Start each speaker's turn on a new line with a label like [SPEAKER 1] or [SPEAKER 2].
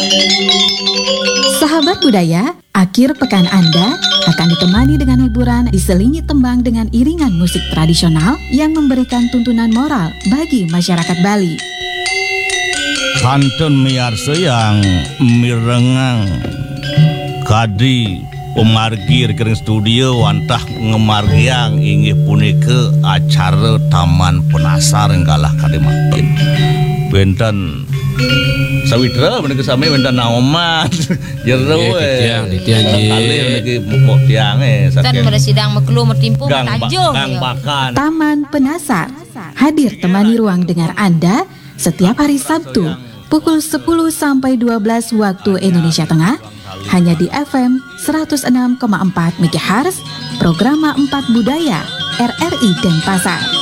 [SPEAKER 1] Sahabat budaya, akhir pekan Anda akan ditemani dengan hiburan diselingi tembang dengan iringan musik tradisional yang memberikan tuntunan moral bagi masyarakat Bali.
[SPEAKER 2] Pantun miarsa yang mirengang kadi pemargi rekening studio wantah ngemargiang inggih punika acara Taman Penasar enggalah kade makin benten sawitra menika sami benten naoman jero
[SPEAKER 3] titiang
[SPEAKER 2] kali niki mok tiange
[SPEAKER 4] Kan sidang mekelu mertimpu tanjung.
[SPEAKER 2] gang bakan.
[SPEAKER 1] Taman Penasar hadir temani ruang dengar Anda setiap hari Sabtu pukul 10 sampai 12 waktu Indonesia Tengah hanya di FM 106,4 MHz Programa 4 Budaya RRI Denpasar.